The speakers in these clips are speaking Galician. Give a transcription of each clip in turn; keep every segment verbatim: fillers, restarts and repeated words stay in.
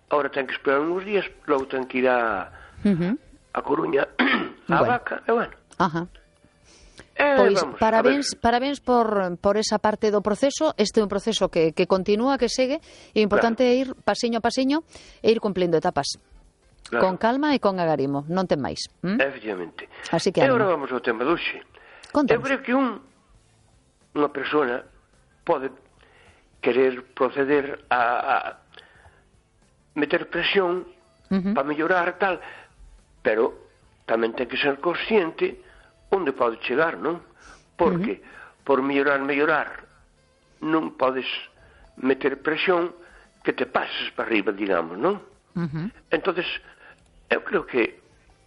Ahora ten que esperar uns días, logo ten que ir a, uh-huh. a Coruña, a bueno. vaca, e bueno. Ajá. Eh, Pois vamos, parabéns, parabéns por, por esa parte do proceso. Este é un proceso que, que continúa, que segue, e o importante claro. é ir pasiño a pasiño e ir cumplindo etapas. Claro. Con calma e con agarimo, non ten máis. ¿Mm? Efectivamente. Así que e ánimo. agora vamos ao tema de hoxe. Contanos. Eu creo que un, unha persona pode querer proceder a, a meter presión uh-huh. para mellorar tal, pero tamén ten que ser consciente onde pode chegar, non? Porque uh-huh. por mellorar, mellorar non podes meter presión que te pases para arriba, digamos, non? Uh-huh. Entonces, eu creo que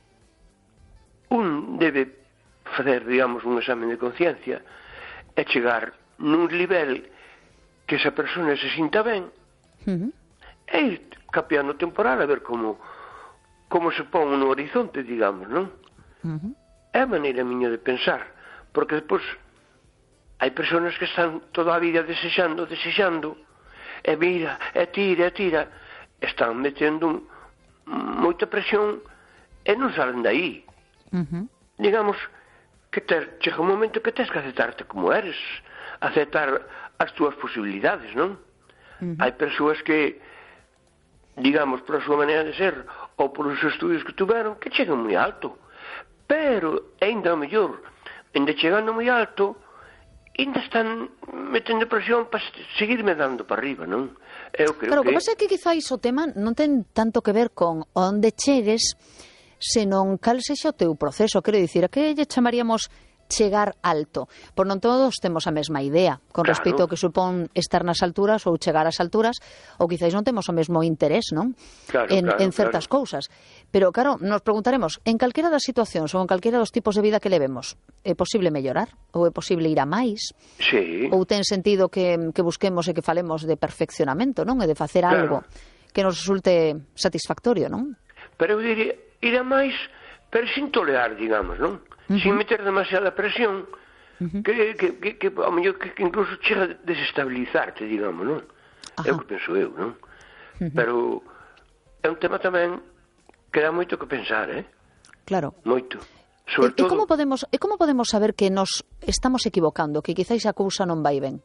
un debe fazer, digamos, un examen de conciencia e chegar nun nivel que esa persona se sinta ben uh-huh. e ir capeando temporal a ver como como se pon no horizonte, digamos, non? Uh-huh. É a maneira miña de pensar, porque depois hai persoas que están toda a vida desexando, desexando, e mira, e tira, e tira, están metendo moita presión e non salen daí. Uh-huh. Digamos que ter, chega un momento que tens que aceptarte como eres, aceptar as túas posibilidades, non? Uh-huh. Hai persoas que, digamos, por a súa maneira de ser ou por os estudios que tuveron, que chegan moi alto, pero ainda mellor, ainda chegando moi alto, ainda están metendo presión para seguirme dando para arriba, non? Eu creo claro, o que... que pasa é que quizáis o tema non ten tanto que ver con onde chegues, senón cal sexa o teu proceso. Quero dicir, a que lle chamaríamos chegar alto? Por non todos temos a mesma idea con claro. respecto ao que supón estar nas alturas ou chegar ás alturas, ou quizáis non temos o mesmo interés, non? Claro, en, claro, en certas claro. cousas. Pero, claro, nos preguntaremos, en calquera das situacións ou en calquera dos tipos de vida que levemos, é posible mellorar? Ou é posible ir a máis? Sí. Ou ten sentido que, que busquemos e que falemos de perfeccionamento, non? E de facer claro. algo que nos resulte satisfactorio, non? Pero eu diría, ir a máis, pero sin tolerar, digamos, non? Uh-huh. Sin meter demasiada presión, uh-huh. que, que, que, que, ao mellor, que, que incluso chega a desestabilizarte, digamos, non? É o que penso eu, non? Uh-huh. Pero é un tema tamén que dá moito que pensar, eh? Claro. Moito. Sobre e, todo... e, como podemos, e como podemos saber que nos estamos equivocando, que quizáis a cousa non vai ben?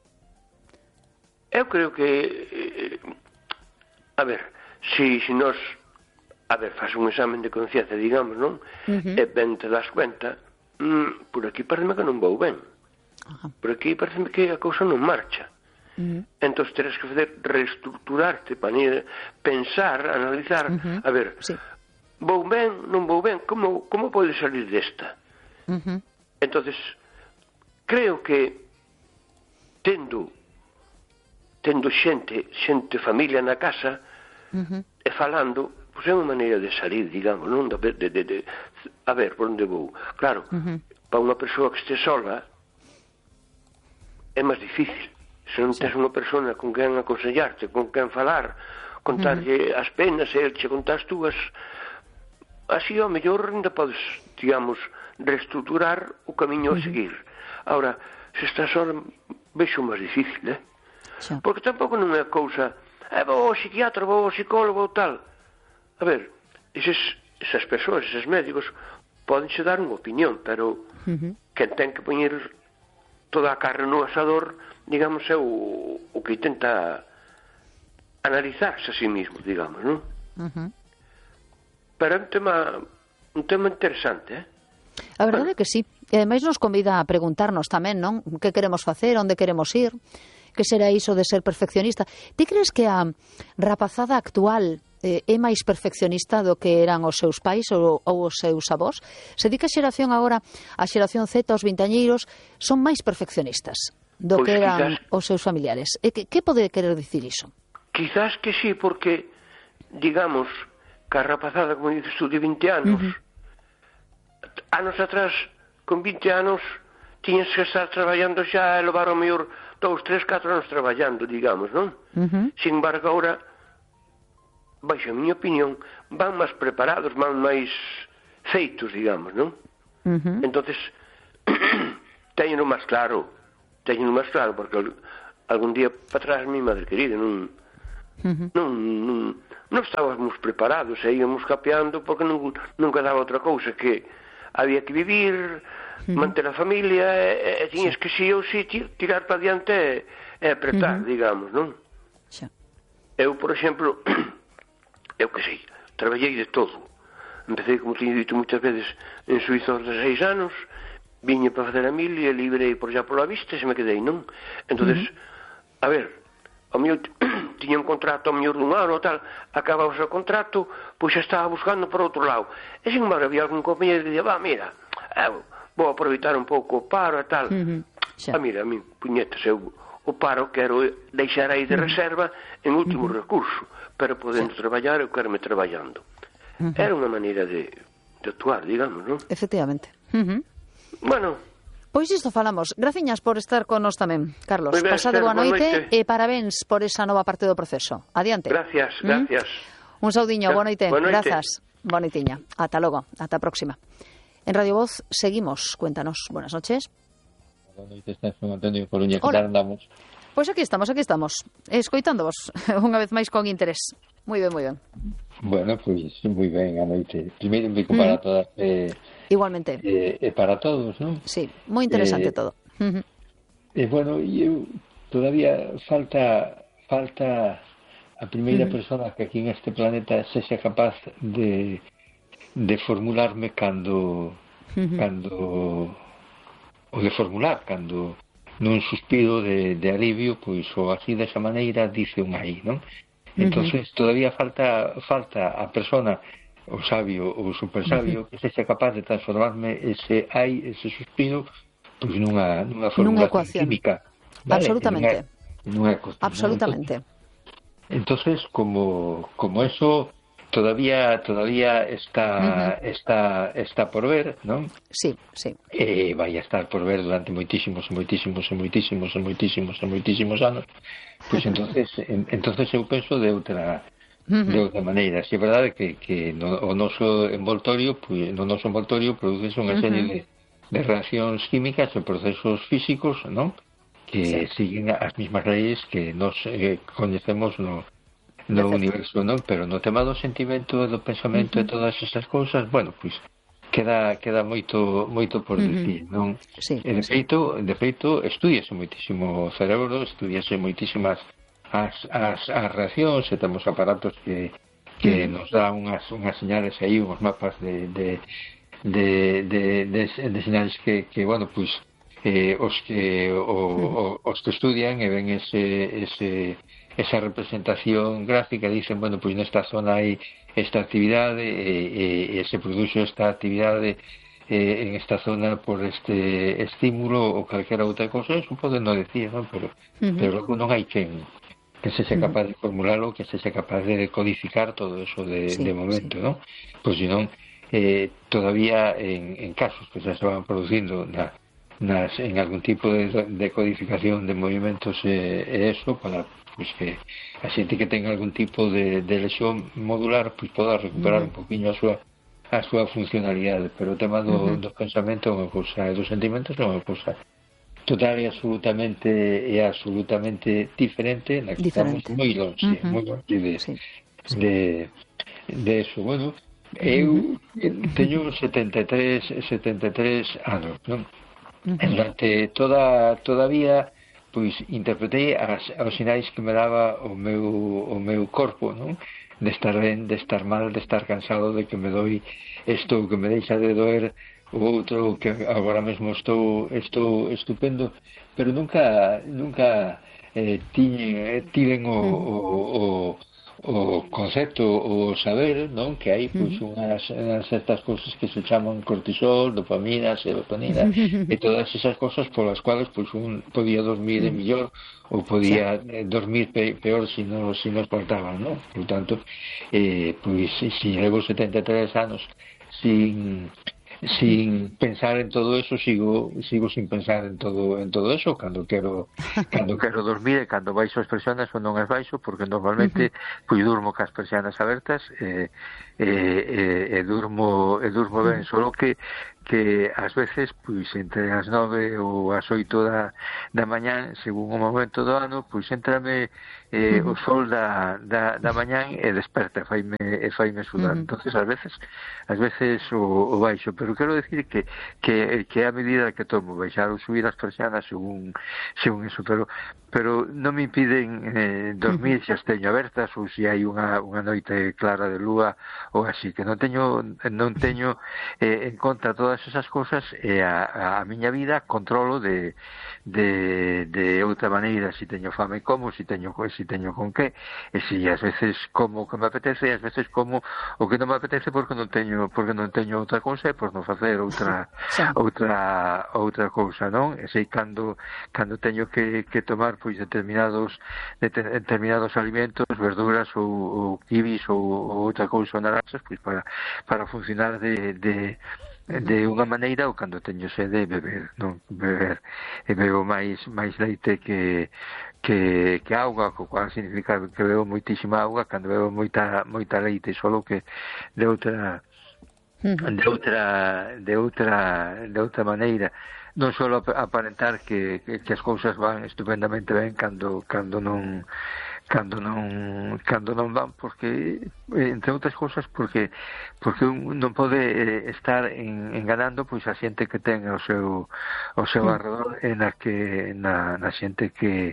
Eu creo que... Eh, a ver, si, si nos... A ver, faz un examen de conciencia, digamos, non? Uh-huh. E ben te das cuenta, mm, por aquí pareceme que non vou ben. Uh-huh. Por aquí pareceme que a cousa non marcha. Uh-huh. Entón, terás que fazer reestructurarte, para pensar, analizar, uh-huh. a ver, sí. vou ben, non vou ben, como, como pode salir desta? Uh-huh. Entonces, creo que tendo tendo xente, xente familia na casa, uh-huh. e falando, pois é unha maneira de salir, digamos, non? De, de, de, de, a ver, por onde vou? Claro, uh-huh. para unha persoa que este sola é máis difícil. Se non tens unha persona con quen aconsellarte, con quen falar, contarlle uh-huh. as penas e el che contar as túas, así ao mellor ainda podes, digamos, reestructurar o camiño uh-huh. a seguir. Ahora, se estás sola, vexo máis difícil, eh? Xa. Porque tampouco non é cousa, eh, vou ao psiquiatra, vou ao psicólogo ou tal. A ver, eses, esas persoas, eses médicos, podense dar unha opinión, pero uh-huh. quen ten que poñer toda a carne no asador, digamos, é o, o que intenta analizarse a sí mismo, digamos, non? Uh-huh. Pero é un tema, un tema interesante, eh? A verdade é que sí. E ademais nos convida a preguntarnos tamén, non? Que queremos facer, onde queremos ir, que será iso de ser perfeccionista. Ti crees que a rapazada actual eh, é máis perfeccionista do que eran os seus pais ou, ou os seus avós? Se di que a xeración agora, a xeración Z, os vintañeiros, son máis perfeccionistas do pois que eran quizás, os seus familiares. E que, que pode querer dicir iso? Quizás que sí, porque, digamos, que a rapazada, como dices tú, de vinte anos, uh-huh. anos atrás, con vinte anos, tiñas que estar traballando xa e levar ao mellor dous, tres, catro anos traballando, digamos, non? Uh-huh. Sin embargo, agora, baixo a miña opinión, van máis preparados, van máis feitos, digamos, non? Uh-huh. Entonces, teñeno máis claro, teñeno máis claro, porque algún día para atrás, mi madre querida, non, Uh-huh. Non, non, non estábamos preparados, e íamos capeando porque non, non quedaba outra cousa que había que vivir, uh-huh. manter a familia, e, e tiñas sí. que si ou si tirar para diante e, e apretar, uh-huh. digamos, non? Sí. Eu, por exemplo, eu que sei, traballei de todo. Empecé, como teño dito moitas veces, en Suiza aos dezasseis anos, viña para fazer a mil e librei por xa pola vista e se me quedei, non? Entonces, uh-huh. a ver, o meu tiña un contrato ao mellor dun ano ou tal, acababa o contrato, pois xa estaba buscando por outro lado. E sin embargo, había algún compañero que dicía, va, mira, eu vou aproveitar un pouco o paro e tal. Uh-huh. Ah, mira, a mí, puñetas, eu o paro quero deixar aí de uh-huh. reserva en último uh-huh. recurso, pero podendo sí. traballar, eu quero me traballando. Uh-huh. Era unha maneira de, de actuar, digamos, non? Efectivamente. Uh-huh. Bueno, pois isto falamos. Graciñas por estar con nos tamén, Carlos. Ben, Pasade boa noite, noite e parabéns por esa nova parte do proceso. Adiante. Gracias, gracias. ¿Mm? Un saudiño, boa noite. Boa noite. Grazas. Boa noitiña. Ata logo, ata a próxima. En Radio Voz seguimos. Cuéntanos. Buenas noches. Boa noite, está Juan Antonio Coruña. Que tal andamos? Pois aquí estamos, aquí estamos. Escoitándovos unha vez máis con interés. Moi ben, moi ben. Bueno, pois moi ben, a noite. Primeiro, un bico mm. para todas. Eh, Igualmente. E eh, eh, para todos, non? Sí, moi interesante eh, todo. Uh-huh. E eh, bueno, eu todavía falta falta a primeira uh-huh. persona que aquí en este planeta sexa capaz de de formularme cando uh-huh. cando ou de formular cando nun suspiro de, de alivio, pois ou así desa maneira dice un aí, non? Entonces uh-huh. todavía falta falta a persona, o sabio ou super sabio, uh-huh. que sexa capaz de transformarme ese ai, ese suspiro, pois nunha nunha formulación química, ¿vale? Absolutamente. Nunha, nunha ecuación, absolutamente. Entonces, como como eso todavía todavía está uh-huh. está está por ver, ¿non? Sí, sí. Eh, vai a estar por ver durante moitísimos, moitísimos, moitísimos, moitísimos, moitísimos anos. Pois entonces, en, entonces eu penso de outra uh-huh. de outra maneira. Si é verdade que que no, o noso envoltorio, pois no noso envoltorio produce unha serie uh-huh. de de reaccións químicas e procesos físicos, ¿non? Que sí. siguen as mesmas leyes que nos eh, coñecemos no no Perfecto. universo, non? Pero no tema do sentimento, do pensamento uh-huh. e todas esas cousas, bueno, pois queda queda moito moito por uh-huh. decir, non? Sí, e de feito, de feito estudiase moitísimo o cerebro, estudiase moitísimas as as as reaccións, e temos aparatos que que uh-huh. nos dá unhas unhas señales aí, uns mapas de de de de de, de señales que que bueno, pois eh, os que o, uh-huh. o, os que estudian e ven ese ese esa representación gráfica, dicen, bueno, pois nesta zona hai esta actividade e, e, e se produce esta actividade eh, en esta zona por este estímulo ou calquera outra cosa, eso pode non decir, non? Pero, uh-huh. pero logo non hai quen que se sea capaz de formularlo, que se sea capaz de codificar todo eso de, sí, de momento, sí. non? Pois senón, eh, todavía en, en casos que se estaban producindo na, nas, en algún tipo de, de codificación de movimentos e eh, eso, para pois que a xente que ten algún tipo de, de lesión modular pois poda recuperar uh-huh. un poquinho a súa a súa funcionalidade, pero o tema do, uh-huh. do pensamento é unha cousa, e dos sentimentos é unha cousa total e absolutamente e absolutamente diferente, na que diferente. Estamos moi longe, uh-huh. moi longe de, sí. Sí. de de eso. Bueno, eu uh-huh. teño setenta e tres anos, non? Uh-huh. Durante toda todavía pois interpretei as, os sinais que me daba o meu, o meu corpo, non? De estar ben, de estar mal, de estar cansado, de que me doi isto, que me deixa de doer o outro, que agora mesmo estou estou estupendo, pero nunca nunca eh, tiñen, tiven o, o, o o concepto, o saber, non? Que hai pois unhas, unhas certas cousas que se chaman cortisol, dopamina, serotonina e todas esas cousas polas cuales pois un podía dormir de millor ou podía eh, dormir pe, peor se si non si nos faltaban, non? Por tanto, eh, pois se si levo setenta e tres anos sin sin pensar en todo eso, sigo sigo sin pensar en todo en todo eso cando quero cando quero dormir e cando baixo as persianas ou non as baixo, porque normalmente uh-huh. pois durmo cas persianas abertas e, e, e, e durmo e durmo ben, solo que que ás veces, pois, entre as nove ou as oito da, da mañán, según o momento do ano, pois, entrame eh, uh -huh. o sol da, da, da mañán e desperta, faime, e faime sudar. Uh -huh. Entonces, ás veces, ás veces o, o baixo, pero quero decir que, que, que a medida que tomo, baixar ou subir as persianas según, según eso, pero, pero non me impiden eh, dormir se as teño abertas ou se hai unha, unha noite clara de lúa ou así, que non teño, non teño eh, en conta todas esas cousas e a, a miña vida controlo de, de, de outra maneira, se teño fame como, se teño, se teño con que, e se ás veces como o que me apetece e ás veces como o que non me apetece porque non teño porque non teño outra cousa e por non facer outra sí. outra outra cousa, non? E sei cando cando teño que, que tomar pois determinados determinados alimentos, verduras ou, ou kibis ou, ou outra cousa naranxas, pois para para funcionar de, de de unha maneira, ou cando teño sede beber, non beber e bebo máis máis leite que que, que auga, co cual significa que bebo moitísima auga cando bebo moita moita leite, solo que de outra de outra de outra de outra maneira, non só aparentar que, que, que as cousas van estupendamente ben cando cando non cando non cando non van, porque entre outras cousas porque porque un non pode eh, estar en, enganando pois a xente que ten o seu o seu arredor en a que na, na xente que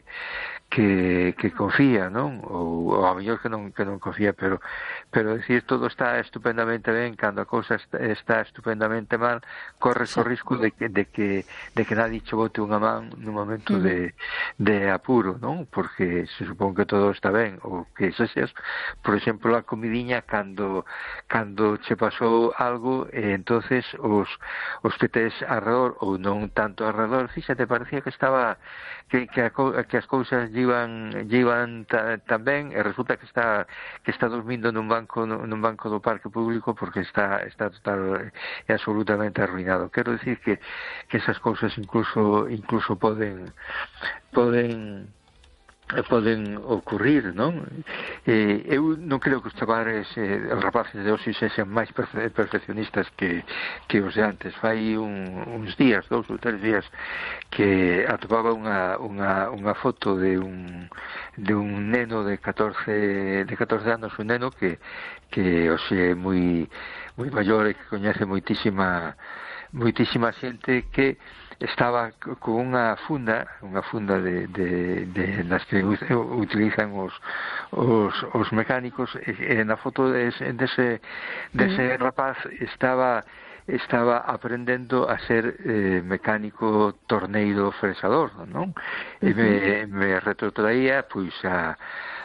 que, que confía, non? Ou, ou a mellor que non que non confía, pero pero decir todo está estupendamente ben cando a cousa está, está estupendamente mal, corres sí. o risco de que de que de que nadie che bote unha man no momento uh -huh. de de apuro, non? Porque se supón que todo está ben, ou que se xes, por exemplo, a comidiña cando cando che pasou algo, e entonces os os que tes alrededor ou non tanto alrededor, fíxate, parecía que estaba que que, a, que as cousas llevan llevan tan ben, e resulta que está que está dormindo nun banco nun banco do parque público porque está está total e absolutamente arruinado. Quero decir que que esas cousas incluso incluso poden poden poden ocurrir, non? Eh, eu non creo que os chavales, eh, os rapaces de hoxe sexan máis perfe perfeccionistas que, que os de antes. Fai un, uns días, dous ou tres días, que atopaba unha, unha, unha foto de un, de un neno de catorce, de catorce anos, un neno que, que hoxe é moi, moi maior e que coñece moitísima moitísima xente, que estaba con unha funda, unha funda de, de, de nas que utilizan os, os, os mecánicos, e, e na foto dese, dese, dese rapaz estaba estaba aprendendo a ser eh, mecánico torneiro fresador, non? E me, me retrotraía pois a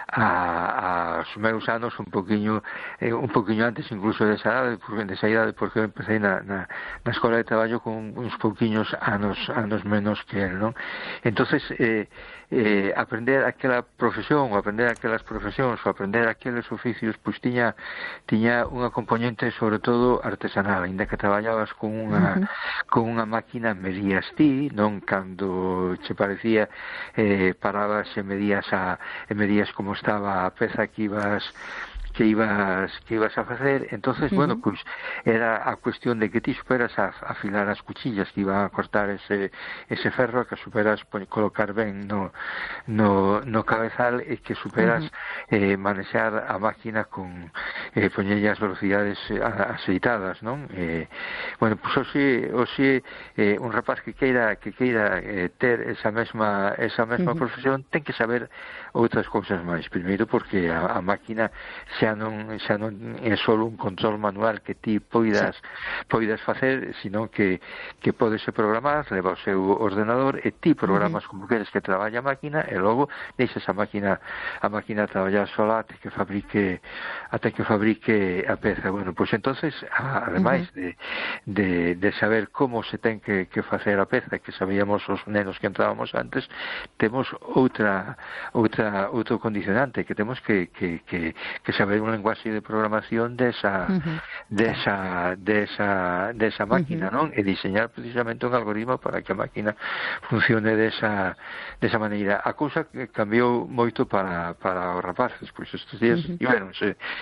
a, a os meus anos un poquinho eh, un poquinho antes incluso desa idade, porque desa idade porque eu empecé na, na, na escola de traballo con uns pouquiños anos anos menos que él, non? Entonces eh, eh, aprender aquela profesión ou aprender aquelas profesións ou aprender aqueles oficios, pois tiña tiña unha componente sobre todo artesanal, ainda que traballabas con unha uh -huh. con unha máquina, medías ti, non? Cando che parecía eh, parabas e medías a e medías como estaba a peza que ibas que ibas que ibas a facer. Entonces, uh -huh. bueno, pois era a cuestión de que ti superas a afilar as cuchillas que iban a cortar ese ese ferro, que superas por colocar ben no no no cabezal, e que superas uh -huh. eh, manexar a máquina con eh, poñelle as velocidades axeitadas, non? Eh, bueno, pois hoxe hoxe eh, un rapaz que queira que queira eh, ter esa mesma esa mesma uh -huh. profesión ten que saber outras cousas máis. Primeiro porque a, a máquina xa non xa non é só un control manual que ti poidas sí. poidas facer, sino que que podese programar, leva o seu ordenador e ti programas uh -huh. como queres que traballe a máquina, e logo deixas a máquina a máquina traballar sola até que fabrique até que fabrique a peza. Bueno, pois entonces, ademais uh -huh. de, de de saber como se ten que que facer a peza, que sabíamos os nenos que entrábamos antes, temos outra outra outro condicionante, que temos que que que que saber un lenguaxe de programación desa uh -huh. desa desa desa máquina, uh -huh. non? E diseñar precisamente un algoritmo para que a máquina funcione desa desa maneira. A cousa cambiou moito para para os rapaces, pois estes días uh -huh. e bueno, se, esa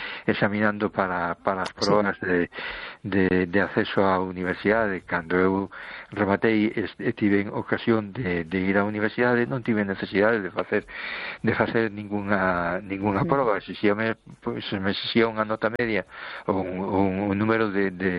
examinando para, para as probas sí. de, de, de acceso á universidade. Cando eu rematei e tive ocasión de, de ir á universidade, non tive necesidade de facer de facer ninguna ninguna sí. proba. Exixíame, pois, me exixía unha nota media ou un, un, un número de, de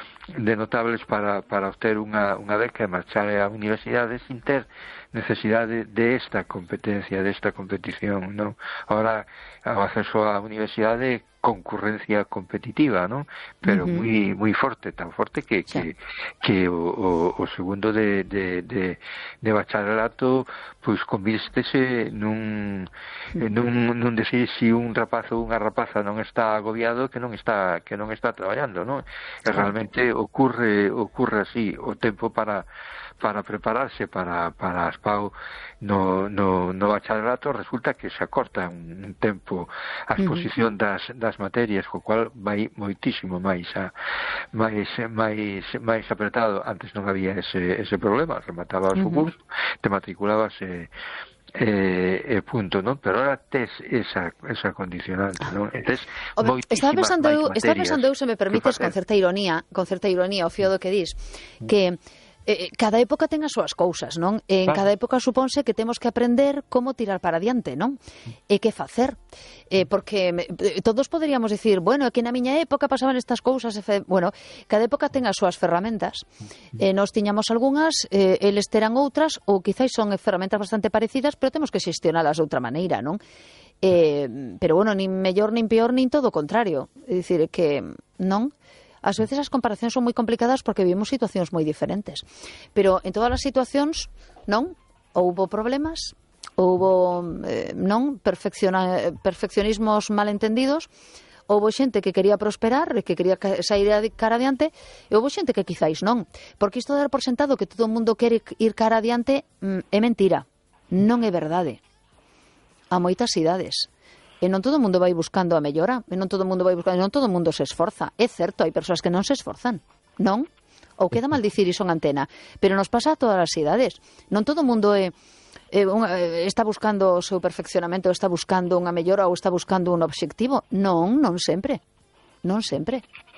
de notables para, para obter unha, unha beca e marchar á universidade sin ter necesidade de esta competencia, de esta competición, non? Ahora, o acceso á universidade concurrencia competitiva, non? Pero uh-huh. moi moi forte, tan forte que sí. que, que o, o, o segundo de, de, de, de bacharelato pois convístese nun, uh-huh. nun, nun decir si un rapaz ou unha rapaza non está agobiado que non está que non está traballando, non? E realmente ocurre ocurre así o tempo para para prepararse para para as P A U no, no, no bacharelato resulta que se acorta un, un tempo a exposición das, das materias, co cual vai moitísimo máis a, máis, máis, máis apretado. Antes non había ese, ese problema, rematabas uh-huh. o curso, te matriculabas e eh, eh, punto, non? Pero ahora tes esa, esa condicionante, non? Tes estaba pensando eu, estaba pensando eu, se me permites, con certa ironía, con certa ironía, o fío do que dis, que Eh, cada época ten as súas cousas, non? En claro. Cada época supónse que temos que aprender como tirar para adiante, non? E que facer. Eh, porque me, todos poderíamos dicir, bueno, é que na miña época pasaban estas cousas. Fe... Bueno, cada época ten as súas ferramentas. Eh, nos tiñamos algunhas, eh, eles terán outras, ou quizáis son ferramentas bastante parecidas, pero temos que xestionalas de outra maneira, non? Eh, pero, bueno, nin mellor, nin peor, nin todo o contrario. É dicir, que, non? Ás veces as comparacións son moi complicadas porque vivimos situacións moi diferentes. Pero en todas as situacións, non? Houbo problemas, houbo, eh, non? Perfecciona, perfeccionismos malentendidos, houbo xente que quería prosperar, que quería sair a cara adiante, e houbo xente que quizáis non. Porque isto de dar por sentado que todo o mundo quere ir cara adiante é mentira. Non é verdade. A moitas idades. E non todo o mundo vai buscando a mellora, e non todo o mundo vai buscando, non todo o mundo se esforza. É certo, hai persoas que non se esforzan, non? Ou queda mal dicir iso en antena, pero nos pasa a todas as idades. Non todo o mundo é, é, un, é, está buscando o seu perfeccionamento, está buscando unha mellora ou está buscando un obxectivo. Non, non sempre. Non sempre.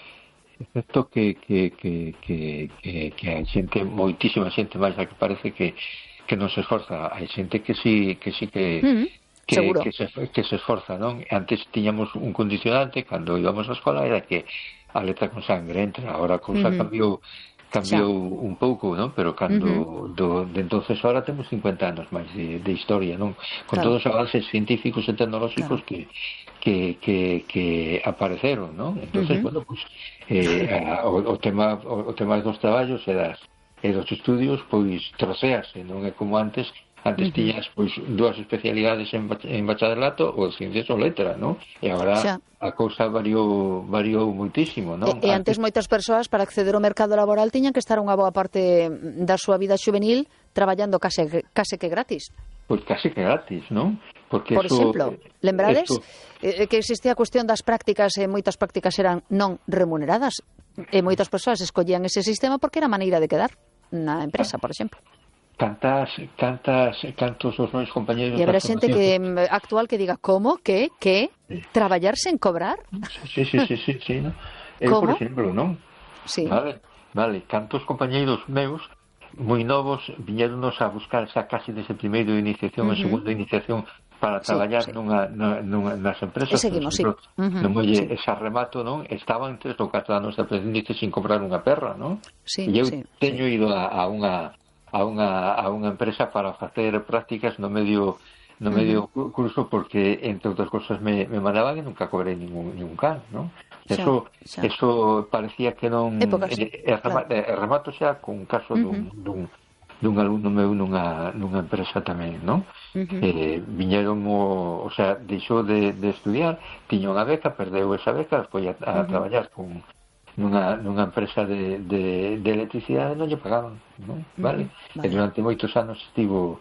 Excepto que, que, que, que, que, que hai xente, moitísima xente máis a que parece que, que non se esforza. Hai xente que sí que, sí que mm-hmm. Que, que, se, que se esforza, non? Antes tiñamos un condicionante cando íbamos á escola, era que a letra con sangre entra. Ahora a cousa uh-huh. cambiou cambiou xa. un pouco, non? Pero cando uh-huh. do, de entonces ahora temos cincuenta anos máis de, de historia, non? Con claro. todos os avances científicos e tecnolóxicos claro. que, que, que, que apareceron, non? Entonces, uh-huh. bueno, pues, eh, a, o, o tema o, o tema dos traballos e das e dos estudios, pois trocease, non é como antes. Antes uh-huh. tiñas pois dúas especialidades en, en bacharelato ou ciencias ou letra, non? E agora xa. a cousa variou variou moitísimo, non? E, e antes, antes moitas persoas para acceder ao mercado laboral tiñan que estar unha boa parte da súa vida xuvenil traballando case, case que gratis. Pois case que gratis, non? Porque Por eso, exemplo, lembrades esto... eh, que existía a cuestión das prácticas e moitas prácticas eran non remuneradas e moitas persoas escollían ese sistema porque era a maneira de quedar na empresa, por exemplo. Cantas, cantas, cantos os meus compañeros... E haberá xente que actual que diga, como, que, que, traballar sen cobrar? Sí, sí, sí, sí, sí, ¿no? Eu, por exemplo, non? Sí. Vale, vale, cantos compañeiros meus moi novos viñeronos a buscar xa casi desde primeiro de iniciación uh-huh. e segundo de iniciación para traballar sí, sí. Nunha, nunha, nas empresas. E seguimos, por exemplo, sí. Uh-huh, no molle sí. esa remato, non? Estaban tres ou catro anos de aprendices sin cobrar unha perra, non? Sí, e eu sí, teño sí. ido a, a unha a unha a unha empresa para facer prácticas no medio no medio uh-huh. curso porque entre outras cosas me, me mandaban e nunca cobrei ningún ningún can, non? Eso xa, xa. eso parecía que non Épocas, eh, eh, remato, claro. eh, remato xa con un caso uh-huh. dun, dun dun alumno meu nunha nunha empresa tamén, non? Uh-huh. Eh, viñeron o, o sea, deixou de, de estudiar, tiña unha beca, perdeu esa beca, foi a, a uh-huh. traballar con nunha, nunha empresa de, de, de electricidade e non lle pagaban, non? Vale? Uh-huh. Vale. E durante moitos anos estivo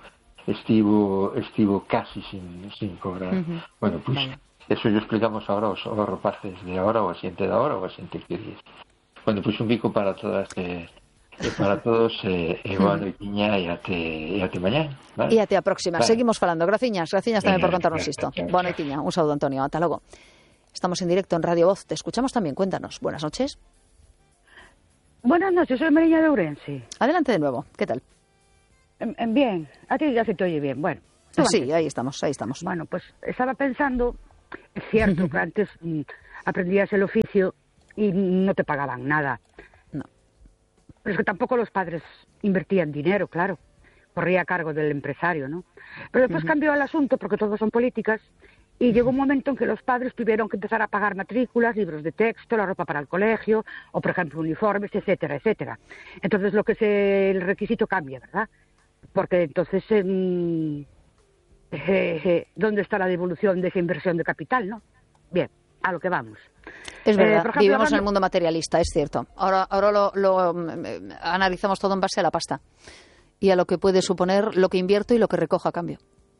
estivo estivo casi sin, sin cobrar. Uh-huh. Bueno, pois pues, vale. Eso yo explicamos ahora aos, aos rapaces de ahora ou a xente de ahora ou a xente que diz. Bueno, pois pues un bico para todas eh, e para todos e eh, boa noitiña e até, e até mañá, vale? E até a próxima, vale. Seguimos falando. Graciñas, graciñas tamén por contarnos isto. Boa noitiña, un saúdo, Antonio, ata logo. Estamos en directo en Radio Voz. Te escuchamos también. Cuéntanos. Buenas noches. Buenas noches, soy Mariña de Ourense. Adelante de nuevo. ¿Qué tal? Bien. A ti ya se te oye bien. Bueno. Sí, ahí estamos, ahí estamos. Bueno, pues estaba pensando, es cierto que antes mm, aprendías el oficio y no te pagaban nada. No. Pero es que tampoco los padres invertían dinero, claro. Corría a cargo del empresario, ¿no? Pero después uh-huh. cambió el asunto, porque todos son políticas, y llegó un momento en que los padres tuvieron que empezar a pagar matrículas, libros de texto, la ropa para el colegio, o por ejemplo uniformes, etcétera, etcétera. Entonces lo que se, el requisito cambia, ¿verdad? Porque entonces... Eh, Eh, eh, ¿dónde está la devolución de esa inversión de capital, no? Bien, a lo que vamos. Es verdad, eh, ejemplo, vivimos hablando... en el mundo materialista, es cierto. Ahora, ahora lo, lo eh, analizamos todo en base a la pasta y a lo que puede suponer lo que invierto y lo que recojo a cambio.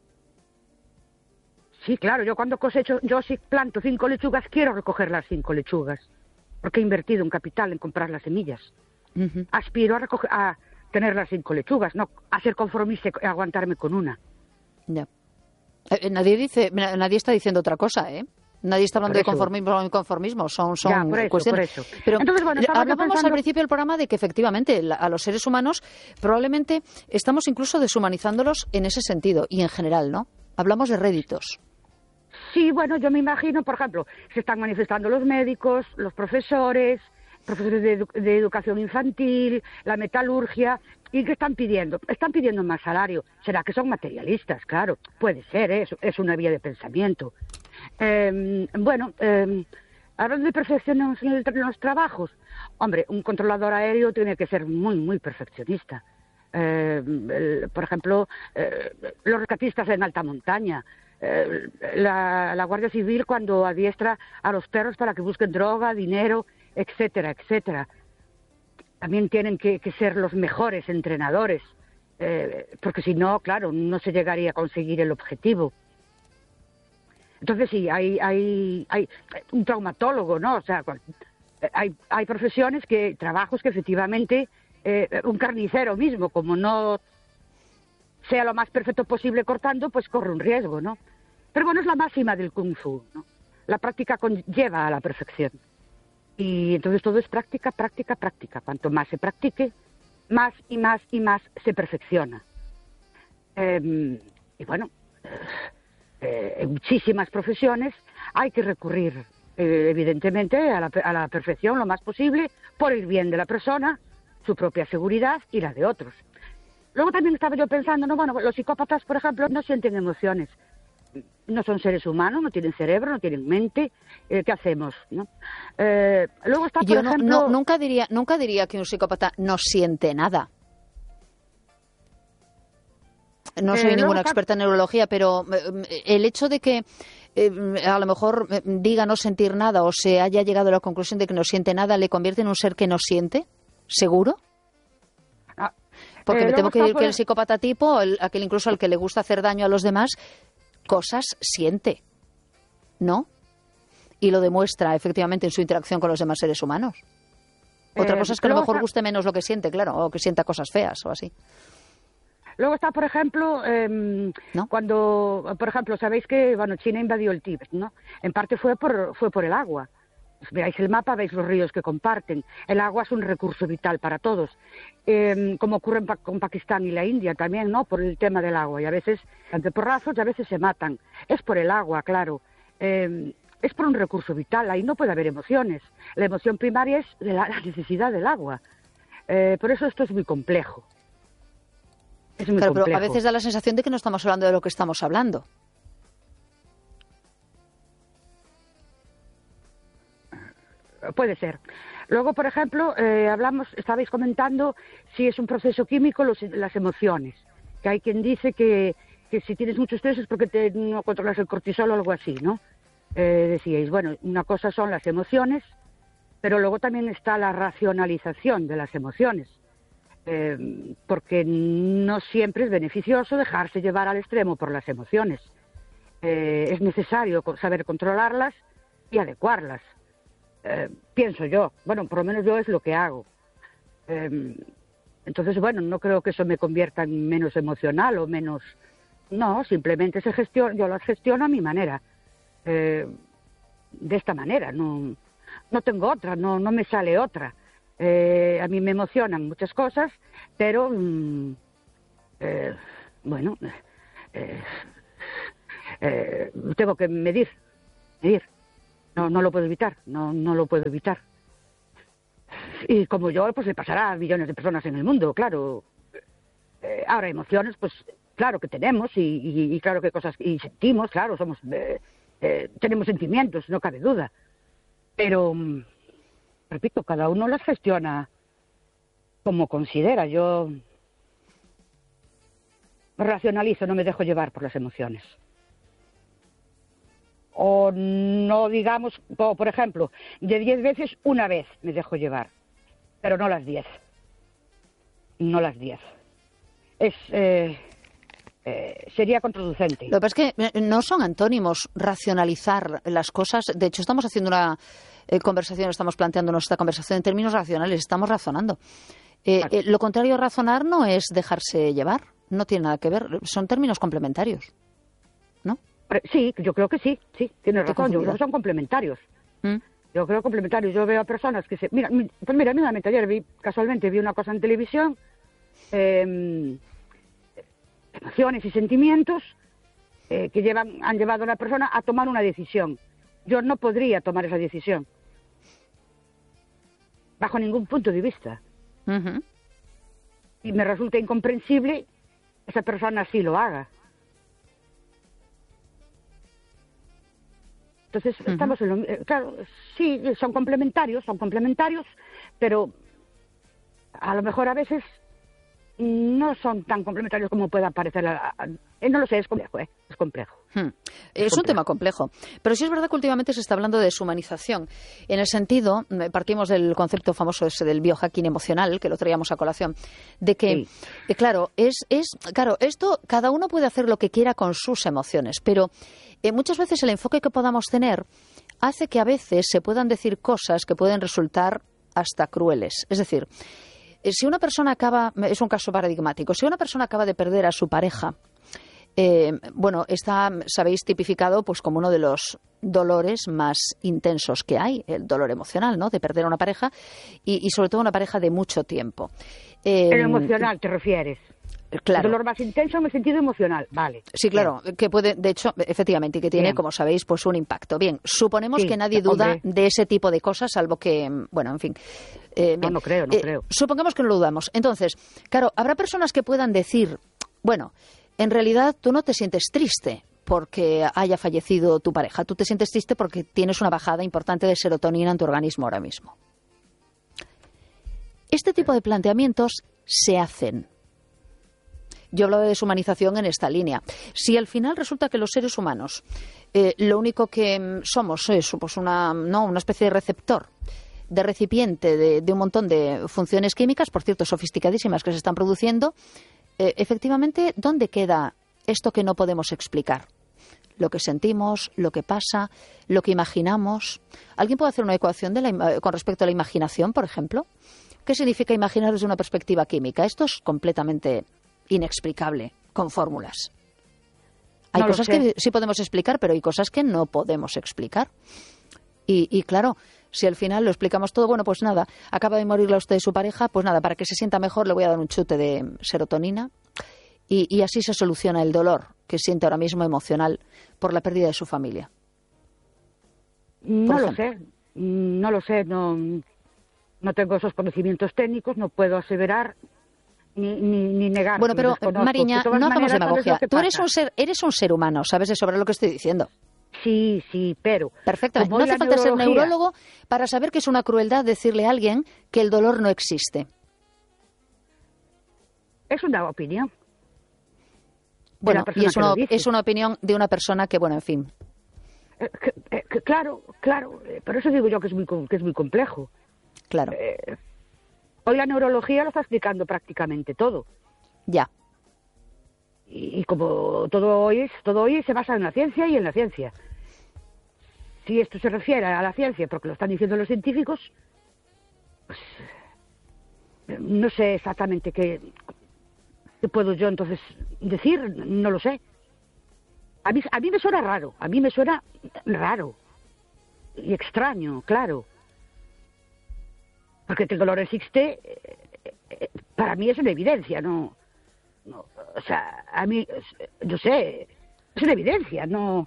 Sí, claro, yo cuando cosecho, yo si planto cinco lechugas, quiero recoger las cinco lechugas, porque he invertido un capital en comprar las semillas. Uh-huh. Aspiro a, recoger, a tener las cinco lechugas, no a ser conformista y aguantarme con una. Ya. Eh, nadie dice, nadie está diciendo otra cosa, ¿eh? Nadie está hablando de conformismo o inconformismo, son, son ya, por eso, cuestiones. Por eso. Pero entonces, bueno, hablábamos pensando... al principio del programa de que efectivamente la, a los seres humanos probablemente estamos incluso deshumanizándolos en ese sentido y en general, ¿no? Hablamos de réditos. Sí, bueno, yo me imagino, por ejemplo, se están manifestando los médicos, los profesores, profesores de, edu de educación infantil, la metalurgia. ¿Y qué están pidiendo? Están pidiendo más salario. ¿Será que son materialistas? Claro, puede ser, ¿eh? es, es una vía de pensamiento. Eh, bueno, eh, hablando de perfección en, el, en los trabajos, hombre, un controlador aéreo tiene que ser muy, muy perfeccionista. Eh, el, por ejemplo, eh, los rescatistas en alta montaña, eh, la, la Guardia Civil cuando adiestra a los perros para que busquen droga, dinero, etcétera, etcétera. También tienen que, que ser los mejores entrenadores, eh, porque si no, claro, no se llegaría a conseguir el objetivo. Entonces sí, hay, hay, hay un traumatólogo, ¿no? O sea, hay, hay profesiones, que trabajos que efectivamente, eh, un carnicero mismo, como no sea lo más perfecto posible cortando, pues corre un riesgo, ¿no? Pero bueno, es la máxima del Kung Fu, ¿no? La práctica lleva a la perfección. Y entonces todo es práctica, práctica, práctica. Cuanto más se practique, más y más y más se perfecciona. Eh, y bueno, eh, en muchísimas profesiones hay que recurrir, eh, evidentemente, a la, a la perfección lo más posible, por el bien de la persona, su propia seguridad y la de otros. Luego también estaba yo pensando, no, bueno, los psicópatas, por ejemplo, no sienten emociones. No son seres humanos, no tienen cerebro, no tienen mente. Eh, ¿Qué hacemos? ¿No? Eh, luego está, por Yo ejemplo... no, no, nunca diría, nunca diría que un psicópata no siente nada. No soy eh, ninguna está... experta en neurología, pero el hecho de que eh, a lo mejor diga no sentir nada o se haya llegado a la conclusión de que no siente nada, ¿le convierte en un ser que no siente? ¿Seguro? Ah, Porque eh, me temo que, por... que el psicópata tipo, el, aquel incluso al que le gusta hacer daño a los demás, cosas siente, ¿no? Y lo demuestra efectivamente en su interacción con los demás seres humanos. Otra eh, cosa es que a lo mejor está... guste menos lo que siente, claro, o que sienta cosas feas o así. Luego está, por ejemplo, eh, ¿no? cuando, por ejemplo, sabéis que, bueno, China invadió el Tíbet, ¿no? En parte fue por, fue por el agua. Veáis el mapa, veis los ríos que comparten. El agua es un recurso vital para todos, eh, como ocurre en pa con Pakistán y la India también, ¿no? Por el tema del agua. Y a veces, ante porrazos, y a veces se matan. Es por el agua, claro. Eh, es por un recurso vital. Ahí no puede haber emociones. La emoción primaria es de la, la necesidad del agua. Eh, por eso esto es muy complejo. Es muy claro, complejo. Pero a veces da la sensación de que no estamos hablando de lo que estamos hablando. Puede ser. Luego, por ejemplo, eh, hablamos, estabais comentando si es un proceso químico los, las emociones. Que hay quien dice que, que si tienes mucho estrés es porque te, no controlas el cortisol o algo así, ¿no? Eh, decíais, bueno, una cosa son las emociones, pero luego también está la racionalización de las emociones. Eh, porque no siempre es beneficioso dejarse llevar al extremo por las emociones. Eh, es necesario saber controlarlas y adecuarlas. Eh, pienso yo, bueno, por lo menos yo es lo que hago. Eh, entonces, bueno, no creo que eso me convierta en menos emocional o menos... No, simplemente se gestiona, yo las gestiono a mi manera. Eh, de esta manera, no, no tengo otra, no, no me sale otra. Eh, a mí me emocionan muchas cosas, pero, mm, eh, bueno, eh, eh, tengo que medir, medir. No, no lo puedo evitar, no, no lo puedo evitar. Y como yo, pues le pasará a millones de personas en el mundo, claro. Eh, ahora, emociones, pues claro que tenemos, y, y, y claro que cosas, y sentimos, claro, somos, eh, eh, tenemos sentimientos, no cabe duda. Pero, repito, cada uno las gestiona como considera. Yo racionalizo, no me dejo llevar por las emociones. O no digamos, o por ejemplo, de diez veces, una vez me dejo llevar, pero no las diez. No las diez. Es, eh, eh, sería contraproducente. Lo que pasa es que no son antónimos racionalizar las cosas. De hecho, estamos haciendo una eh, conversación, estamos planteándonos esta conversación en términos racionales, estamos razonando. Eh, Claro. eh, lo contrario a razonar no es dejarse llevar, no tiene nada que ver, son términos complementarios, ¿no? Sí, yo creo que sí, sí, tienes Qué razón, yo creo confundido. que son complementarios. ¿Mm? Yo creo complementarios. Yo veo a personas que se... Mira, mi- pues mira, mismamente ayer vi, casualmente vi una cosa en televisión, eh, emociones y sentimientos eh, que llevan, han llevado a la persona a tomar una decisión. Yo no podría tomar esa decisión, bajo ningún punto de vista. Ujú. Y me resulta incomprensible que esa persona así lo haga. Entonces, Ujú. estamos en lo, eh, claro, sí, son complementarios, son complementarios, pero a lo mejor a veces no son tan complementarios como pueda parecer. a- a- eh, no lo sé, es complejo, ¿eh? Es complejo. Hmm. Es un complejo. tema complejo, pero sí es verdad que últimamente se está hablando de deshumanización. En el sentido, eh, partimos del concepto famoso ese del biohacking emocional, que lo traíamos a colación, de que, Sí. eh, claro, es, es, claro, esto cada uno puede hacer lo que quiera con sus emociones, pero eh, muchas veces el enfoque que podamos tener hace que a veces se puedan decir cosas que pueden resultar hasta crueles. Es decir, eh, si una persona acaba, es un caso paradigmático, si una persona acaba de perder a su pareja, Eh, bueno, está, sabéis, tipificado pues como uno de los dolores más intensos que hay, el dolor emocional, ¿no? De perder a una pareja y, y sobre todo una pareja de mucho tiempo. Eh, En lo emocional te refieres. Claro. El dolor más intenso en el sentido emocional, vale. Sí, claro, que puede, de hecho, efectivamente, y que tiene, Bien. como sabéis, pues un impacto. Bien, suponemos Sí, que nadie duda hombre. de ese tipo de cosas, salvo que, bueno, en fin. Eh, No, bien. no creo, no Eh, creo. Supongamos que no lo dudamos. Entonces, claro, habrá personas que puedan decir, bueno, en realidad tú no te sientes triste porque haya fallecido tu pareja, tú te sientes triste porque tienes una bajada importante de serotonina en tu organismo ahora mismo. Este tipo de planteamientos se hacen. Yo hablo de deshumanización en esta línea. Si al final resulta que los seres humanos eh, lo único que mm, somos es pues una, no, una especie de receptor, de recipiente de, de un montón de funciones químicas, por cierto, sofisticadísimas que se están produciendo, eh, efectivamente, ¿dónde queda esto que no podemos explicar? Lo que sentimos, lo que pasa, lo que imaginamos. ¿Alguien puede hacer una ecuación de la, ima- con respecto a la imaginación, por ejemplo? ¿Qué significa imaginar desde una perspectiva química? Esto es completamente inexplicable con fórmulas. Hay No lo cosas sé. que sí podemos explicar, pero hay cosas que no podemos explicar. Y, y claro, si al final lo explicamos todo, bueno, pues nada, acaba de morirle a usted su pareja, pues nada, para que se sienta mejor le voy a dar un chute de serotonina y, y así se soluciona el dolor que siente ahora mismo emocional por la pérdida de su familia. No lo ejemplo. sé, no lo sé, no, no tengo esos conocimientos técnicos, no puedo aseverar ni, ni, ni negar. Bueno, que pero los desconozco. Mariña, De todas no hagamos maneras, ¿sabes demagogia. lo que Tú eres pasa? un ser, eres un ser humano, sabes de sobre lo que estoy diciendo. Sí, sí, pero... Perfectamente. como No hoy hace la falta ser neurología- neurólogo para saber que es una crueldad decirle a alguien que el dolor no existe. Es una opinión. Bueno, la persona y es que lo una, dice. es una opinión de una persona que, bueno, en fin. Eh, que- eh, que claro, claro, eh, por eso digo yo que es muy, com- que es muy complejo. Claro, Eh, hoy la neurología lo está explicando prácticamente todo. ya. Y, y como todo hoy, es, todo hoy se basa en la ciencia y en la ciencia. Si esto se refiere a la ciencia, porque lo están diciendo los científicos, pues eh, no sé exactamente qué, qué puedo yo entonces decir, no lo sé. A mí, a mí me suena raro, a mí me suena raro. y extraño, claro. Porque el dolor existe, eh, eh, para mí es una evidencia, ¿no? no o sea, a mí, yo sé, es una evidencia, ¿no?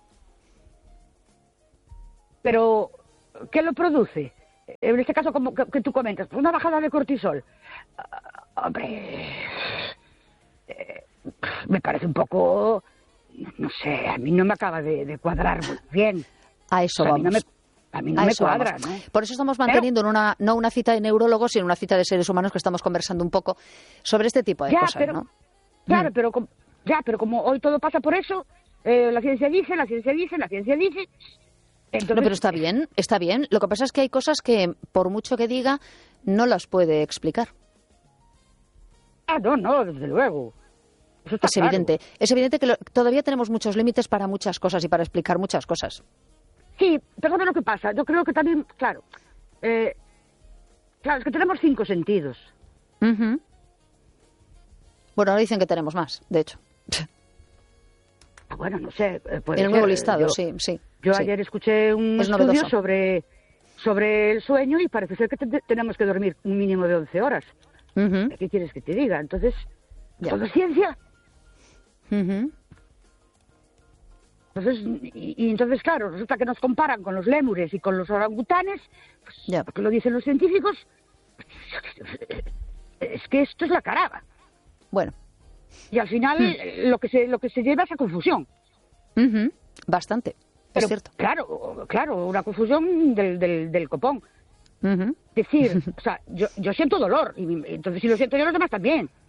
Pero, ¿qué lo produce? En este caso, como que, que tú comentas, pues una bajada de cortisol. Uh, hombre, eh, me parece un poco, no sé, a mí no me acaba de, de cuadrar muy bien. A eso o sea, vamos. A mí no me, a mí no a me eso cuadra, vamos. ¿no? Por eso estamos manteniendo pero, una, no una cita de neurólogos, sino una cita de seres humanos que estamos conversando un poco sobre este tipo de ya, cosas, pero, ¿no? Claro, mm. pero, ya, pero como hoy todo pasa por eso, eh, la ciencia dice, la ciencia dice, la ciencia dice... Entonces... No, pero está bien, está bien. Lo que pasa es que hay cosas que, por mucho que diga, no las puede explicar. Ah, no, no, desde luego. Eso está es claro. evidente. Es evidente que lo, todavía tenemos muchos límites para muchas cosas y para explicar muchas cosas. Sí, pero lo que pasa, yo creo que también, claro, eh, claro, es que tenemos cinco sentidos. Uh-huh. Bueno, ahora dicen que tenemos más, de hecho. Bueno, no sé. Puede en el nuevo ser. listado, yo, sí, sí. Yo sí. ayer escuché un es estudio novedoso. sobre sobre el sueño y parece ser que te, tenemos que dormir un mínimo de once horas. Uh-huh. ¿Qué quieres que te diga? Entonces, ya. ¿todo es ciencia? Uh-huh. Entonces, y, y entonces, claro, resulta que nos comparan con los lémures y con los orangutanes, pues, ya. porque lo dicen los científicos, es que esto es la caraba. Bueno. Y al final hmm. lo que se lo que se lleva es a confusión. Uh-huh. Bastante, Pero, es cierto. Claro, claro, una confusión del, del, del copón. Uh-huh. Decir, o sea, yo, yo siento dolor, y entonces si lo siento yo los demás también.